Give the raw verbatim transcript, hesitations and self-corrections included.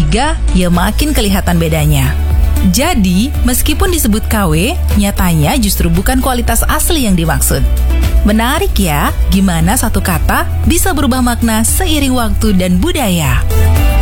ketiga, ya makin kelihatan bedanya. Jadi, meskipun disebut K W, nyatanya justru bukan kualitas asli yang dimaksud. Menarik ya, gimana satu kata bisa berubah makna seiring waktu dan budaya.